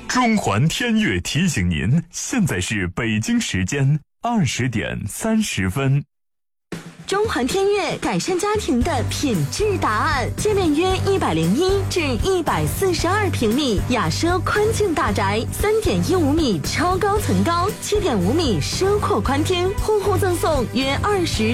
中环天悦提醒您，现在是北京时间20:30。 中环天悦改善家庭的品质答案，界面约101至142平米，雅奢宽境大宅，3.15米超高层高，7.5米奢阔宽厅，户户赠送约20